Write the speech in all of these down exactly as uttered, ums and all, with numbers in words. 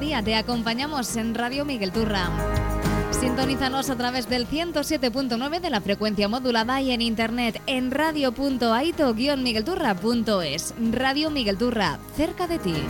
día te acompañamos en Radio Miguel Turra. Sintonízanos a través del ciento siete punto nueve de la frecuencia modulada y en internet en radio punto aito guion miguelturra punto es. Radio Miguel Turra, cerca de ti.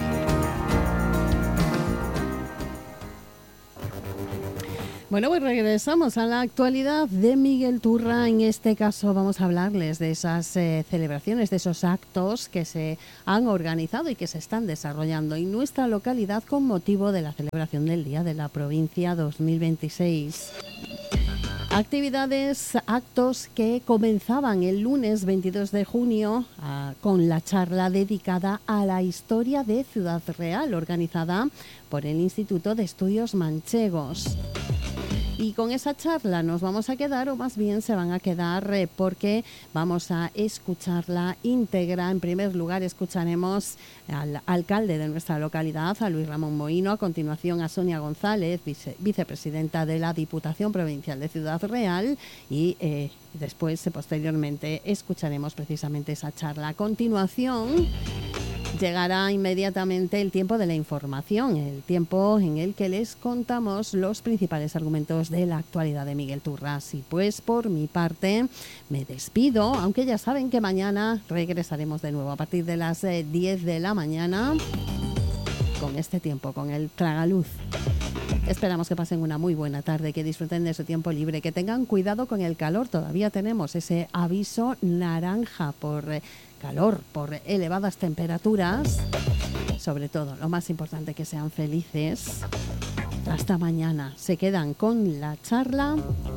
Bueno, pues regresamos a la actualidad de Miguel Turra. En este caso vamos a hablarles de esas eh, celebraciones, de esos actos que se han organizado y que se están desarrollando en nuestra localidad con motivo de la celebración del Día de la Provincia dos mil veintiséis. Actividades, actos que comenzaban el lunes veintidós de junio uh, con la charla dedicada a la historia de Ciudad Real, organizada por el Instituto de Estudios Manchegos. Y con esa charla nos vamos a quedar, o más bien se van a quedar, eh, porque vamos a escucharla íntegra. En primer lugar escucharemos al alcalde de nuestra localidad, a Luis Ramón Mohino, a continuación a Sonia González, vice, vicepresidenta de la Diputación Provincial de Ciudad Real, y eh, después, eh, posteriormente, escucharemos precisamente esa charla. A continuación llegará inmediatamente el tiempo de la información, el tiempo en el que les contamos los principales argumentos de la actualidad de Miguel Turra. Así pues, por mi parte, me despido, aunque ya saben que mañana regresaremos de nuevo a partir de las eh, diez de la mañana con este tiempo, con el tragaluz. Esperamos que pasen una muy buena tarde, que disfruten de su tiempo libre, que tengan cuidado con el calor. Todavía tenemos ese aviso naranja por eh, calor, por elevadas temperaturas. Sobre todo, lo más importante, que sean felices. Hasta mañana. Se quedan con la charla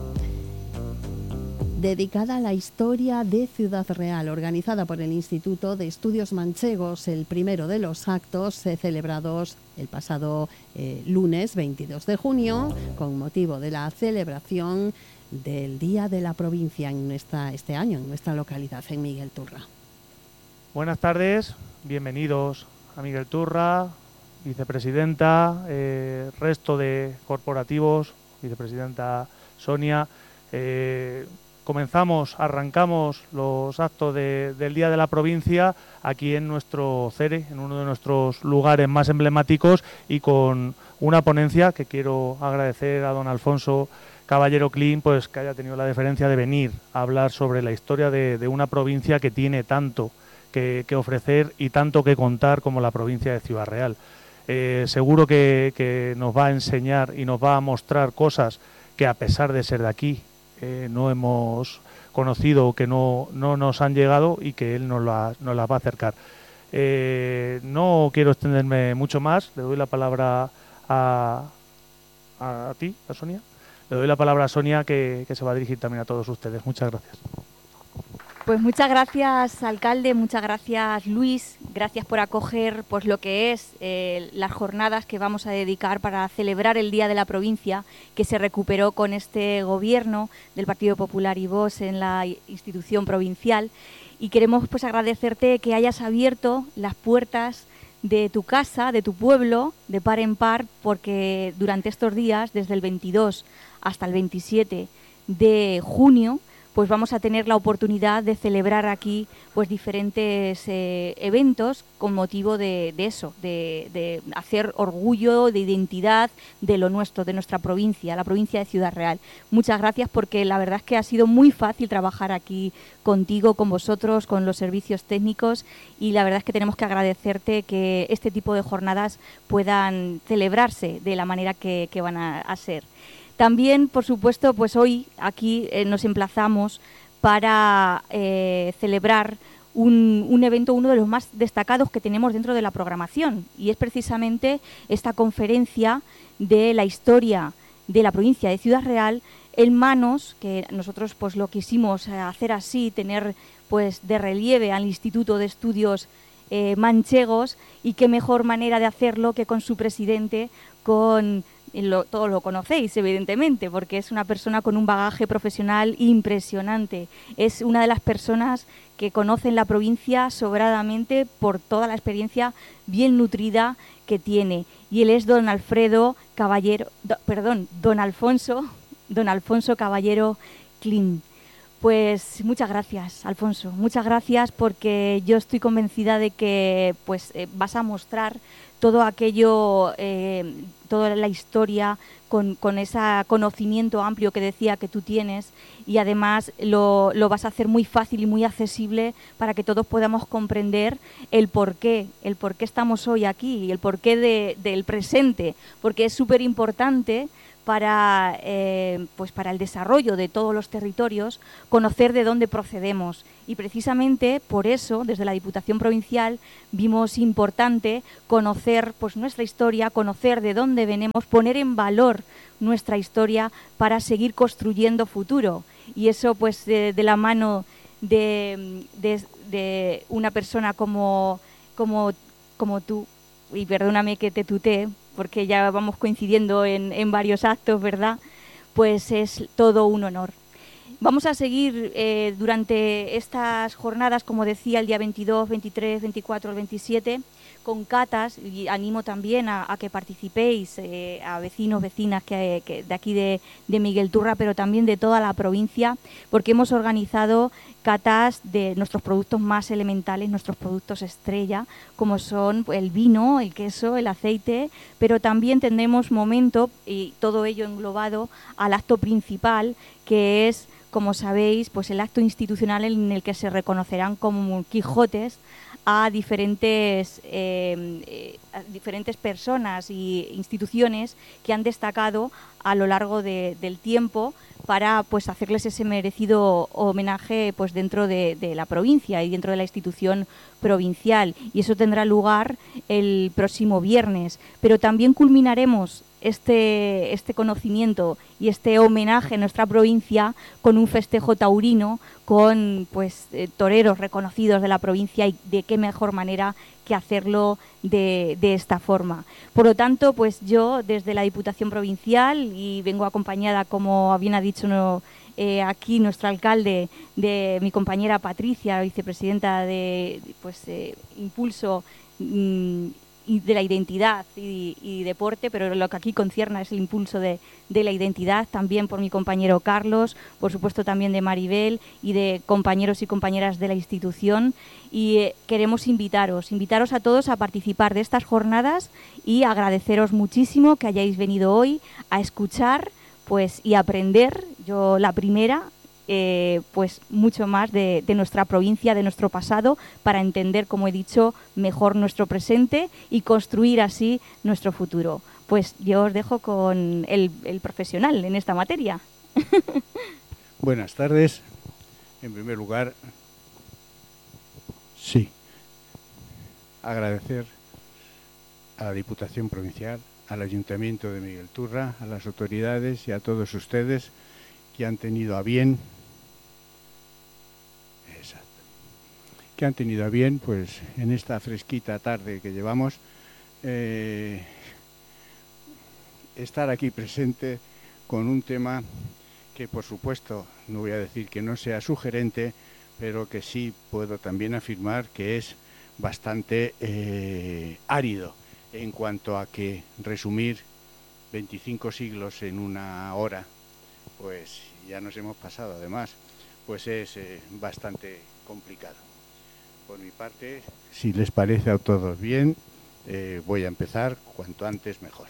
dedicada a la historia de Ciudad Real, organizada por el Instituto de Estudios Manchegos, el primero de los actos eh, celebrados el pasado eh, lunes veintidós de junio, con motivo de la celebración del Día de la Provincia en nuestra, este año en nuestra localidad, en Miguel Turra. Buenas tardes, bienvenidos a Miguel Turra, vicepresidenta, eh, resto de corporativos, vicepresidenta Sonia. Eh, comenzamos, arrancamos los actos de, del Día de la Provincia aquí en nuestro C E R E, en uno de nuestros lugares más emblemáticos, y con una ponencia que quiero agradecer a don Alfonso Caballero Clean, pues que haya tenido la deferencia de venir a hablar sobre la historia de, de una provincia que tiene tanto que, que ofrecer y tanto que contar como la provincia de Ciudad Real. Eh, seguro que, que nos va a enseñar y nos va a mostrar cosas que, a pesar de ser de aquí, eh, no hemos conocido o que no, no nos han llegado, y que él nos, la, nos las va a acercar. Eh, no quiero extenderme mucho más, le doy la palabra a, a, a ti, a Sonia. Le doy la palabra a Sonia, que, que se va a dirigir también a todos ustedes. Muchas gracias. Pues muchas gracias, alcalde, muchas gracias, Luis, gracias por acoger pues lo que es eh, las jornadas que vamos a dedicar para celebrar el Día de la Provincia, que se recuperó con este gobierno del Partido Popular y Vox en la institución provincial, y queremos pues agradecerte que hayas abierto las puertas de tu casa, de tu pueblo, de par en par, porque durante estos días, desde el veintidós hasta el veintisiete de junio, pues vamos a tener la oportunidad de celebrar aquí pues diferentes eh, eventos con motivo de, de eso, de, de hacer orgullo, de identidad de lo nuestro, de nuestra provincia, la provincia de Ciudad Real. Muchas gracias, porque la verdad es que ha sido muy fácil trabajar aquí contigo, con vosotros, con los servicios técnicos, y la verdad es que tenemos que agradecerte que este tipo de jornadas puedan celebrarse de la manera que, que van a, a ser. También, por supuesto, pues hoy aquí eh, nos emplazamos para eh, celebrar un, un evento, uno de los más destacados que tenemos dentro de la programación, y es precisamente esta conferencia de la historia de la provincia de Ciudad Real en manos, que nosotros pues lo quisimos hacer así, tener pues de relieve al Instituto de Estudios eh, Manchegos, y qué mejor manera de hacerlo que con su presidente, con... Lo, todos lo conocéis, evidentemente, porque es una persona con un bagaje profesional impresionante. Es una de las personas que conocen la provincia sobradamente por toda la experiencia bien nutrida que tiene. Y él es don Alfredo Caballero, do, perdón, don Alfonso, don Alfonso Caballero Clean. Pues muchas gracias, Alfonso, muchas gracias, porque yo estoy convencida de que pues eh, vas a mostrar todo aquello, eh, toda la historia con, con ese conocimiento amplio que decía que tú tienes, y además lo, lo vas a hacer muy fácil y muy accesible para que todos podamos comprender el porqué, el por qué estamos hoy aquí y el porqué de, del presente, porque es súper importante para, eh, pues para el desarrollo de todos los territorios, conocer de dónde procedemos. Y precisamente por eso, desde la Diputación Provincial, vimos importante conocer pues, nuestra historia, conocer de dónde venimos, poner en valor nuestra historia para seguir construyendo futuro. Y eso pues de, de la mano de, de, de una persona como, como, como tú, y perdóname que te tutee, porque ya vamos coincidiendo en, en varios actos, ¿verdad? Pues es todo un honor. Vamos a seguir eh, durante estas jornadas, como decía, el día veintidós, veintitrés, veinticuatro, veintisiete, con catas, y animo también a, a que participéis, eh, a vecinos, vecinas que, que de aquí de, de Miguel Turra, pero también de toda la provincia, porque hemos organizado catas de nuestros productos más elementales, nuestros productos estrella, como son el vino, el queso, el aceite, pero también tendremos momento, y todo ello englobado al acto principal, que es, como sabéis, pues el acto institucional en el que se reconocerán como Quijotes a diferentes, eh, a diferentes personas e instituciones que han destacado a lo largo de, del tiempo para pues hacerles ese merecido homenaje pues dentro de, de la provincia y dentro de la institución provincial, y eso tendrá lugar el próximo viernes. Pero también culminaremos este, este conocimiento y este homenaje a nuestra provincia con un festejo taurino con pues eh, toreros reconocidos de la provincia, y de qué mejor manera que hacerlo de, de esta forma. Por lo tanto, pues yo desde la Diputación Provincial, y vengo acompañada, como bien ha dicho no, eh, aquí nuestro alcalde, de mi compañera Patricia, vicepresidenta de pues eh, Impulso mmm, y de la identidad y, y deporte, pero lo que aquí concierne es el impulso de, de la identidad, también por mi compañero Carlos, por supuesto también de Maribel y de compañeros y compañeras de la institución. Y eh, queremos invitaros, invitaros a todos a participar de estas jornadas y agradeceros muchísimo que hayáis venido hoy a escuchar pues y aprender, yo la primera, Eh, pues mucho más de, de nuestra provincia, de nuestro pasado, para entender, como he dicho, mejor nuestro presente y construir así nuestro futuro. Pues yo os dejo con el, el profesional en esta materia. Buenas tardes. En primer lugar, sí, agradecer a la Diputación Provincial, al Ayuntamiento de Miguel Turra, a las autoridades y a todos ustedes que han tenido a bien que han tenido a bien, pues en esta fresquita tarde que llevamos, eh, estar aquí presente con un tema que, por supuesto, no voy a decir que no sea sugerente, pero que sí puedo también afirmar que es bastante eh, árido en cuanto a que resumir veinticinco siglos en una hora, pues ya nos hemos pasado además, pues es eh, bastante complicado. Por mi parte, si les parece a todos bien, eh, voy a empezar cuanto antes mejor.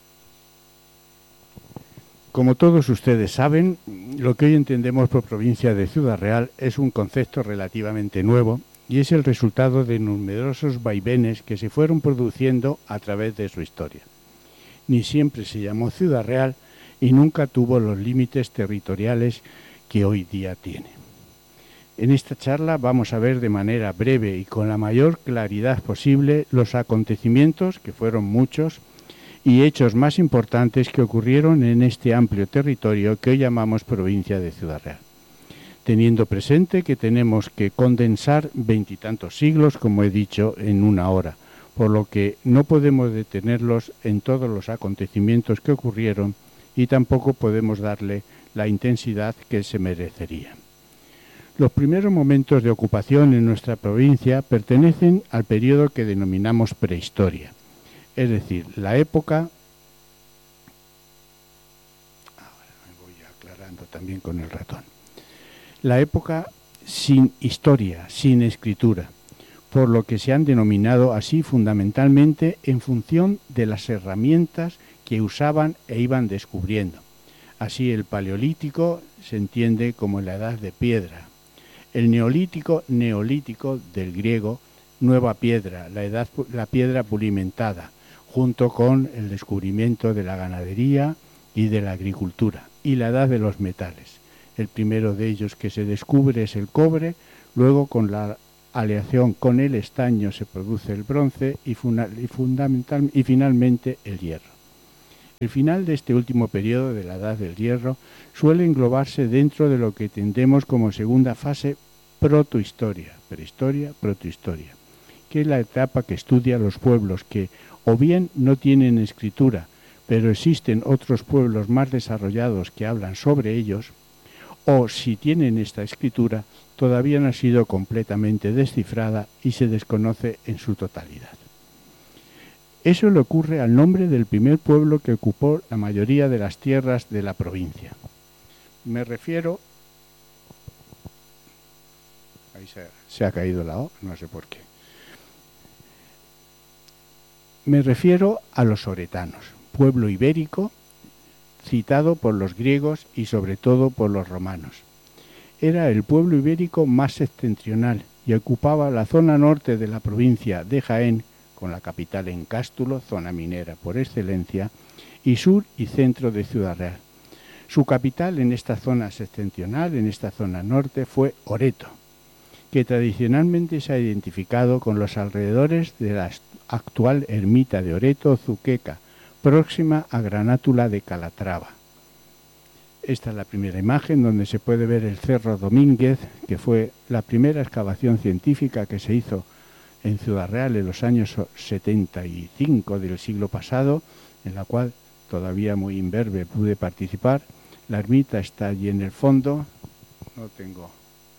Como todos ustedes saben, lo que hoy entendemos por provincia de Ciudad Real es un concepto relativamente nuevo y es el resultado de numerosos vaivenes que se fueron produciendo a través de su historia. Ni siempre se llamó Ciudad Real y nunca tuvo los límites territoriales que hoy día tiene. En esta charla vamos a ver de manera breve y con la mayor claridad posible los acontecimientos, que fueron muchos, y hechos más importantes que ocurrieron en este amplio territorio que hoy llamamos provincia de Ciudad Real, teniendo presente que tenemos que condensar veintitantos siglos, como he dicho, en una hora, por lo que no podemos detenerlos en todos los acontecimientos que ocurrieron y tampoco podemos darle la intensidad que se merecería. Los primeros momentos de ocupación en nuestra provincia pertenecen al periodo que denominamos prehistoria, es decir, la época, ahora me voy aclarando también con el ratón, la época sin historia, sin escritura, por lo que se han denominado así fundamentalmente en función de las herramientas que usaban e iban descubriendo. Así el Paleolítico se entiende como la edad de piedra, el Neolítico, neolítico del griego, nueva piedra, la, edad, la piedra pulimentada, junto con el descubrimiento de la ganadería y de la agricultura, y la edad de los metales. El primero de ellos que se descubre es el cobre, luego con la aleación con el estaño se produce el bronce y, y, fundamental, y finalmente el hierro. El final de este último periodo de la Edad del Hierro suele englobarse dentro de lo que entendemos como segunda fase protohistoria, prehistoria, protohistoria, que es la etapa que estudia los pueblos que o bien no tienen escritura, pero existen otros pueblos más desarrollados que hablan sobre ellos, o si tienen esta escritura, todavía no ha sido completamente descifrada y se desconoce en su totalidad. Eso le ocurre al nombre del primer pueblo que ocupó la mayoría de las tierras de la provincia. Me refiero... Ahí se, se ha caído la O, no sé por qué. Me refiero a los oretanos, pueblo ibérico citado por los griegos y sobre todo por los romanos. Era el pueblo ibérico más septentrional y ocupaba la zona norte de la provincia de Jaén, con la capital en Cástulo, zona minera por excelencia, y sur y centro de Ciudad Real. Su capital en esta zona septentrional, en esta zona norte, fue Oreto, que tradicionalmente se ha identificado con los alrededores de la actual ermita de Oreto Zuqueca, próxima a Granátula de Calatrava. Esta es la primera imagen donde se puede ver el Cerro Domínguez, que fue la primera excavación científica que se hizo en Ciudad Real en los años setenta y cinco del siglo pasado, en la cual todavía muy imberbe pude participar. La ermita está allí en el fondo, no tengo,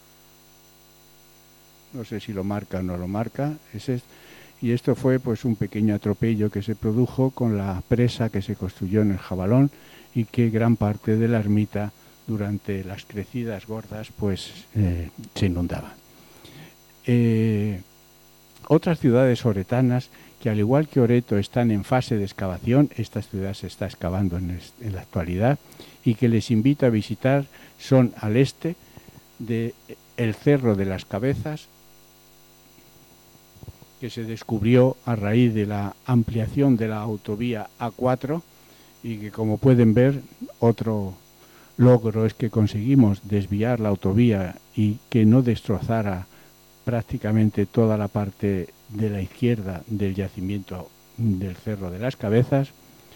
no sé si lo marca o no lo marca, es este, y esto fue pues un pequeño atropello que se produjo con la presa que se construyó en el Jabalón y que gran parte de la ermita durante las crecidas gordas pues eh, se inundaba. Eh, Otras ciudades oretanas que al igual que Oreto están en fase de excavación, esta ciudad se está excavando en, en la actualidad, y que les invito a visitar son al este de el Cerro de las Cabezas, que se descubrió a raíz de la ampliación de la autovía A cuatro y que, como pueden ver, otro logro es que conseguimos desviar la autovía y que no destrozara prácticamente toda la parte de la izquierda del yacimiento del Cerro de las Cabezas.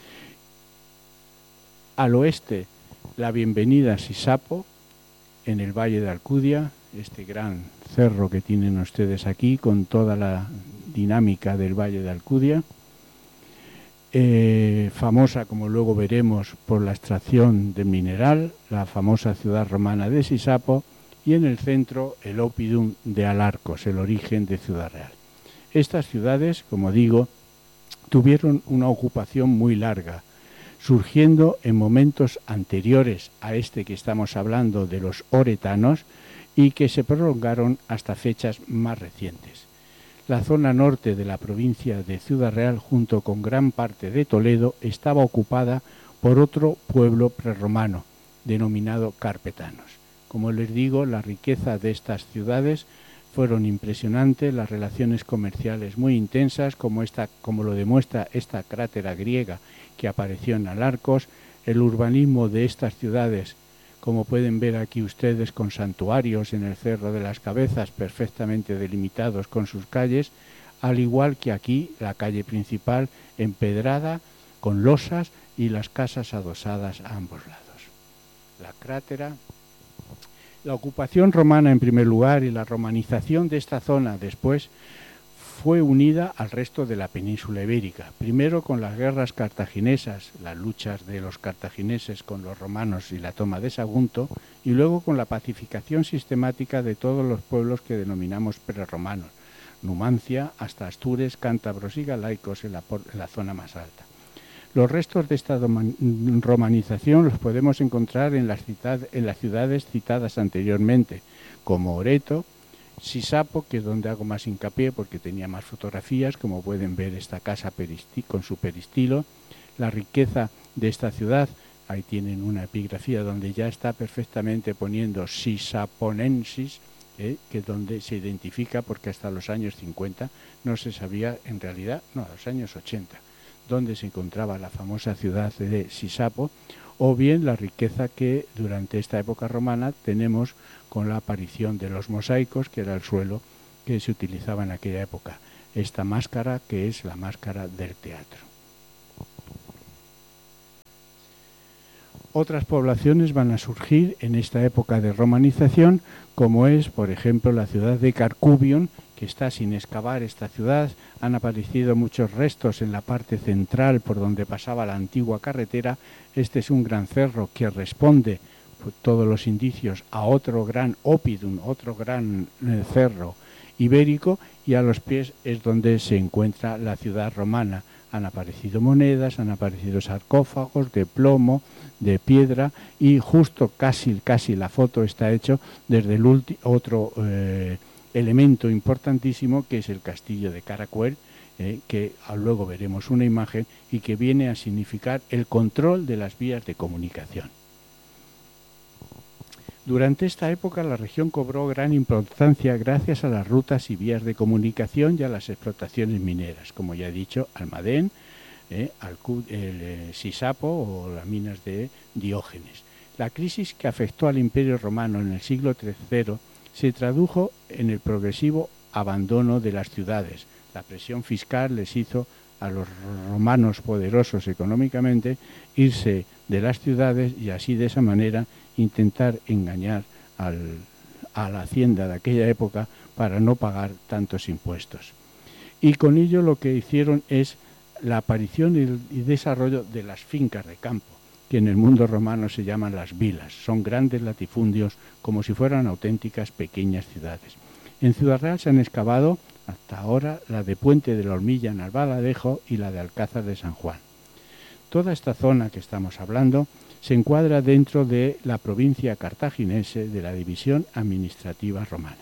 Al oeste, la bienvenida a Sisapo, en el Valle de Alcudia, este gran cerro que tienen ustedes aquí, con toda la dinámica del Valle de Alcudia, eh, famosa, como luego veremos, por la extracción del mineral, la famosa ciudad romana de Sisapo, y en el centro el Oppidum de Alarcos, el origen de Ciudad Real. Estas ciudades, como digo, tuvieron una ocupación muy larga, surgiendo en momentos anteriores a este que estamos hablando de los oretanos y que se prolongaron hasta fechas más recientes. La zona norte de la provincia de Ciudad Real, junto con gran parte de Toledo, estaba ocupada por otro pueblo prerromano, denominado carpetanos. Como les digo, la riqueza de estas ciudades fueron impresionantes, las relaciones comerciales muy intensas, como, esta, como lo demuestra esta crátera griega que apareció en Alarcos, el urbanismo de estas ciudades, como pueden ver aquí ustedes, con santuarios en el Cerro de las Cabezas perfectamente delimitados con sus calles, al igual que aquí la calle principal empedrada con losas y las casas adosadas a ambos lados. La crátera... La ocupación romana en primer lugar y la romanización de esta zona después fue unida al resto de la península ibérica, primero con las guerras cartaginesas, las luchas de los cartagineses con los romanos y la toma de Sagunto, y luego con la pacificación sistemática de todos los pueblos que denominamos prerromanos, Numancia hasta Astures, cántabros y galaicos en la, en la zona más alta. Los restos de esta romanización los podemos encontrar en las, en las ciudades citadas anteriormente, como Oreto, Sisapo, que es donde hago más hincapié porque tenía más fotografías, como pueden ver esta casa con su peristilo. La riqueza de esta ciudad, ahí tienen una epigrafía donde ya está perfectamente poniendo Sisaponensis, eh, que es donde se identifica, porque hasta los años cincuenta no se sabía, en realidad, no, a los años ochenta, dónde se encontraba la famosa ciudad de Sisapo, o bien la riqueza que durante esta época romana tenemos con la aparición de los mosaicos, que era el suelo que se utilizaba en aquella época. Esta máscara, que es la máscara del teatro. Otras poblaciones van a surgir en esta época de romanización, como es, por ejemplo, la ciudad de Carcubion, que está sin excavar esta ciudad. Han aparecido muchos restos en la parte central por donde pasaba la antigua carretera. Este es un gran cerro que responde, por todos los indicios, a otro gran Oppidum, otro gran eh, cerro ibérico, y a los pies es donde se encuentra la ciudad romana. Han aparecido monedas, han aparecido sarcófagos de plomo, de piedra, y justo casi, casi la foto está hecho desde el otro eh, elemento importantísimo, que es el castillo de Caracuel, eh, que luego veremos una imagen, y que viene a significar el control de las vías de comunicación. Durante esta época la región cobró gran importancia gracias a las rutas y vías de comunicación y a las explotaciones mineras, como ya he dicho, Almadén, eh, el eh, Sisapo o las minas de Diógenes. La crisis que afectó al Imperio Romano en el siglo tercero se tradujo en el progresivo abandono de las ciudades. La presión fiscal les hizo a los romanos poderosos económicamente irse de las ciudades y así de esa manera intentar engañar al, a la hacienda de aquella época para no pagar tantos impuestos. Y con ello lo que hicieron es la aparición y, el, y desarrollo de las fincas de campo, que en el mundo romano se llaman las vilas. Son grandes latifundios como si fueran auténticas pequeñas ciudades. En Ciudad Real se han excavado hasta ahora la de Puente de la Hormilla en Albaladejo y la de Alcázar de San Juan. Toda esta zona que estamos hablando se encuadra dentro de la provincia cartaginense de la división administrativa romana.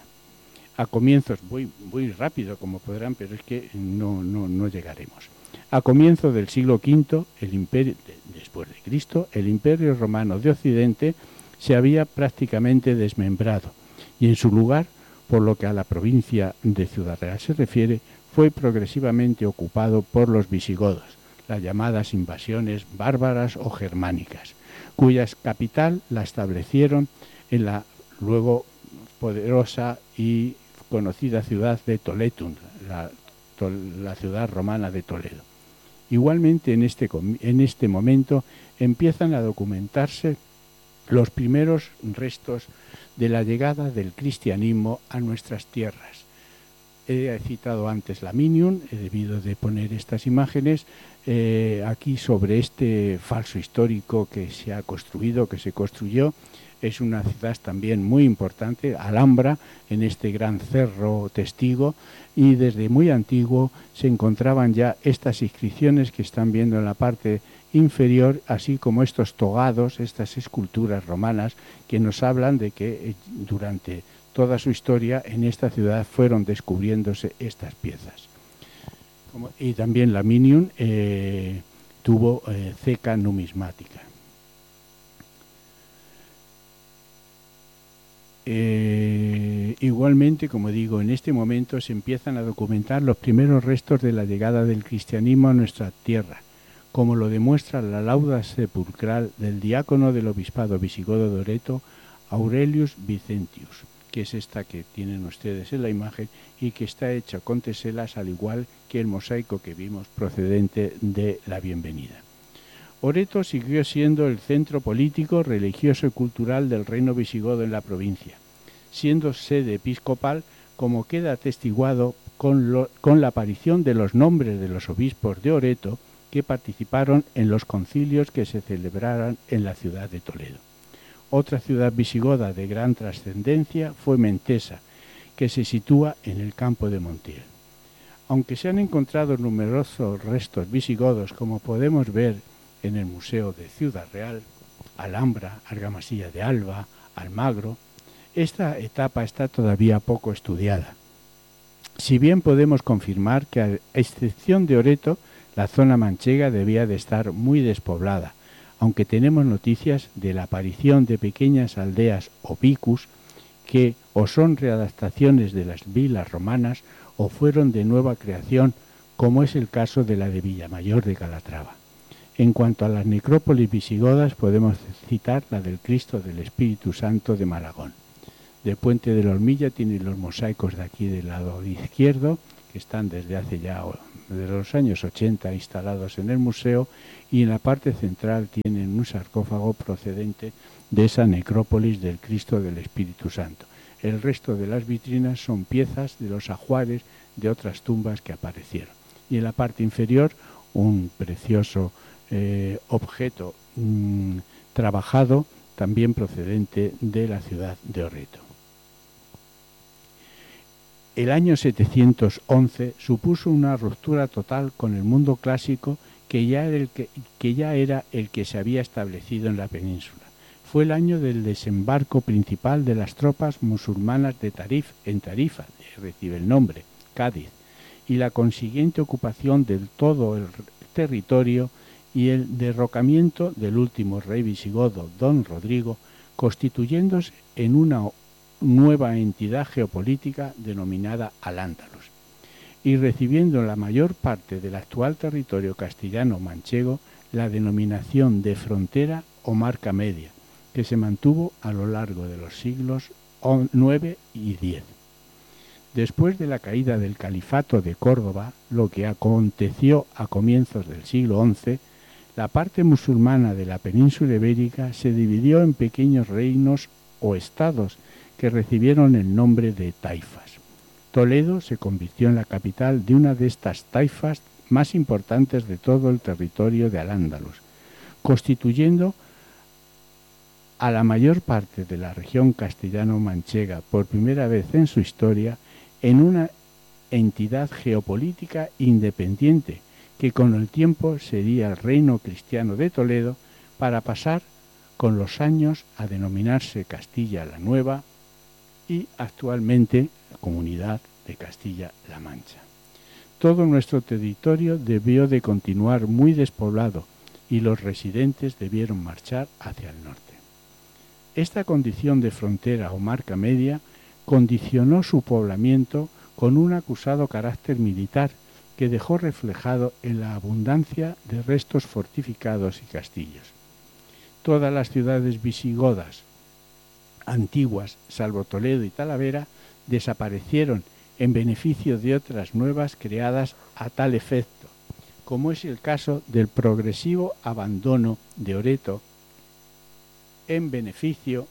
A comienzos, voy muy rápido como podrán, pero es que no, no, no llegaremos. A comienzos del siglo quinto, el imperio, después de Cristo, el Imperio Romano de Occidente se había prácticamente desmembrado y en su lugar, por lo que a la provincia de Ciudad Real se refiere, fue progresivamente ocupado por los visigodos, las llamadas invasiones bárbaras o germánicas, cuya capital la establecieron en la luego poderosa y conocida ciudad de Toletum, la, la ciudad romana de Toledo. Igualmente en este, en este momento empiezan a documentarse los primeros restos de la llegada del cristianismo a nuestras tierras. He citado antes Laminium, he debido de poner estas imágenes eh, aquí sobre este falso histórico que se ha construido, que se construyó. Es una ciudad también muy importante, Alhambra, en este gran cerro testigo, y desde muy antiguo se encontraban ya estas inscripciones que están viendo en la parte inferior, así como estos togados, estas esculturas romanas que nos hablan de que durante toda su historia en esta ciudad fueron descubriéndose estas piezas. Como, y también Laminium eh, tuvo eh, ceca numismática. Eh, igualmente, como digo, en este momento se empiezan a documentar los primeros restos de la llegada del cristianismo a nuestra tierra, como lo demuestra la lauda sepulcral del diácono del obispado visigodo de Oreto, Aurelius Vicentius, que es esta que tienen ustedes en la imagen y que está hecha con teselas, al igual que el mosaico que vimos procedente de la Bienvenida. Oreto siguió siendo el centro político, religioso y cultural del reino visigodo en la provincia, siendo sede episcopal, como queda atestiguado con, lo, con la aparición de los nombres de los obispos de Oreto que participaron en los concilios que se celebraran en la ciudad de Toledo. Otra ciudad visigoda de gran trascendencia fue Mentesa, que se sitúa en el campo de Montiel. Aunque se han encontrado numerosos restos visigodos, como podemos ver en el Museo de Ciudad Real, Alhambra, Argamasilla de Alba, Almagro, esta etapa está todavía poco estudiada. Si bien podemos confirmar que, a excepción de Oreto, la zona manchega debía de estar muy despoblada, aunque tenemos noticias de la aparición de pequeñas aldeas o vicus que o son readaptaciones de las vilas romanas o fueron de nueva creación, como es el caso de la de Villamayor de Calatrava. En cuanto a las necrópolis visigodas, podemos citar la del Cristo del Espíritu Santo de Malagón. De Puente de la Hormilla tiene los mosaicos de aquí del lado izquierdo, que están desde hace ya de los años ochenta instalados en el museo, y en la parte central tienen un sarcófago procedente de esa necrópolis del Cristo del Espíritu Santo. El resto de las vitrinas son piezas de los ajuares de otras tumbas que aparecieron. Y en la parte inferior un precioso eh, objeto mmm, trabajado, también procedente de la ciudad de Oreto. El año setecientos once supuso una ruptura total con el mundo clásico que ya, era el que, que ya era el que se había establecido en la península. Fue el año del desembarco principal de las tropas musulmanas de Tarif, en Tarifa, recibe el nombre, Cádiz, y la consiguiente ocupación de todo el territorio y el derrocamiento del último rey visigodo, don Rodrigo, constituyéndose en una nueva entidad geopolítica denominada Al-Ándalus, y recibiendo en la mayor parte del actual territorio castellano-manchego la denominación de frontera o marca media, que se mantuvo a lo largo de los siglos nueve y diez. Después de la caída del Califato de Córdoba, lo que aconteció a comienzos del siglo once, la parte musulmana de la península ibérica se dividió en pequeños reinos o estados que recibieron el nombre de taifas. Toledo se convirtió en la capital de una de estas taifas más importantes de todo el territorio de Al-Ándalus, constituyendo a la mayor parte de la región castellano-manchega por primera vez en su historia en una entidad geopolítica independiente que con el tiempo sería el Reino Cristiano de Toledo, para pasar con los años a denominarse Castilla la Nueva y actualmente la Comunidad de Castilla-La Mancha. Todo nuestro territorio debió de continuar muy despoblado y los residentes debieron marchar hacia el norte. Esta condición de frontera o marca media condicionó su poblamiento con un acusado carácter militar que dejó reflejado en la abundancia de restos fortificados y castillos. Todas las ciudades visigodas antiguas, salvo Toledo y Talavera, desaparecieron en beneficio de otras nuevas creadas a tal efecto, como es el caso del progresivo abandono de Oreto en beneficio.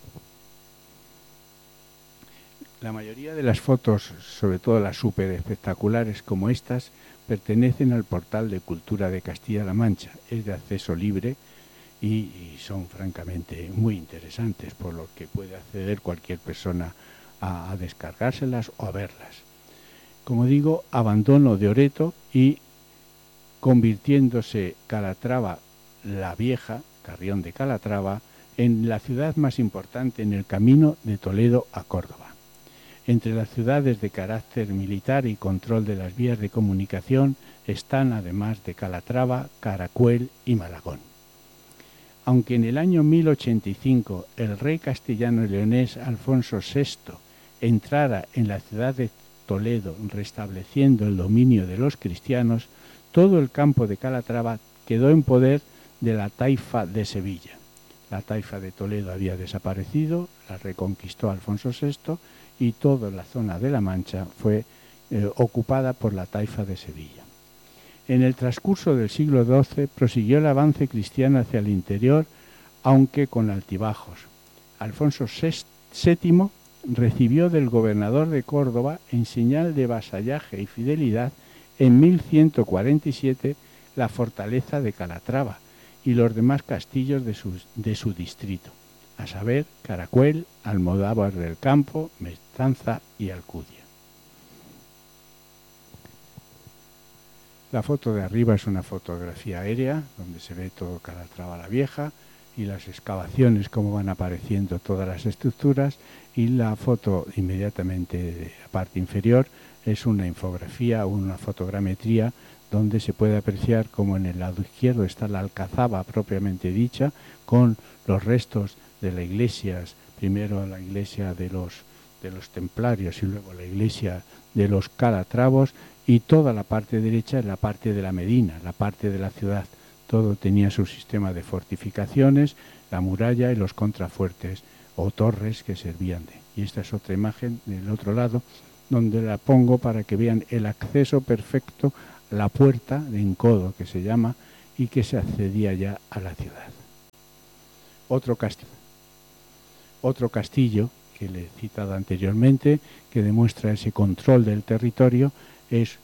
La mayoría de las fotos, sobre todo las súper espectaculares como estas, pertenecen al portal de Cultura de Castilla-La Mancha. Es de acceso libre y, y son francamente muy interesantes, por lo que puede acceder cualquier persona a, a descargárselas o a verlas. Como digo, abandono de Oreto y convirtiéndose Calatrava la Vieja, Carrión de Calatrava, en la ciudad más importante en el camino de Toledo a Córdoba. Entre las ciudades de carácter militar y control de las vías de comunicación están, además de Calatrava, Caracuel y Malagón. Aunque en el año mil ochenta y cinco el rey castellano-leonés Alfonso sexto entrara en la ciudad de Toledo restableciendo el dominio de los cristianos, todo el campo de Calatrava quedó en poder de la taifa de Sevilla. La taifa de Toledo había desaparecido, la reconquistó Alfonso sexto y toda la zona de La Mancha fue eh, ocupada por la taifa de Sevilla. En el transcurso del siglo doce prosiguió el avance cristiano hacia el interior, aunque con altibajos. Alfonso séptimo recibió del gobernador de Córdoba, en señal de vasallaje y fidelidad, en mil ciento cuarenta y siete la fortaleza de Calatrava y los demás castillos de su, de su distrito, a saber, Caracuel, Almodóvar del Campo, Mestanza y Alcudia. La foto de arriba es una fotografía aérea, donde se ve todo Calatrava la Vieja y las excavaciones, cómo van apareciendo todas las estructuras, y la foto inmediatamente de la parte inferior es una infografía o una fotogrametría donde se puede apreciar como en el lado izquierdo está la alcazaba propiamente dicha, con los restos de las iglesias, primero la iglesia de los, de los templarios y luego la iglesia de los calatravos, y toda la parte derecha es la parte de la Medina, la parte de la ciudad. Todo tenía su sistema de fortificaciones, la muralla y los contrafuertes o torres que servían de. Y esta es otra imagen del otro lado, donde la pongo para que vean el acceso perfecto a la puerta de encodo, que se llama, y que se accedía ya a la ciudad. Otro castillo, otro castillo que le he citado anteriormente, que demuestra ese control del territorio, es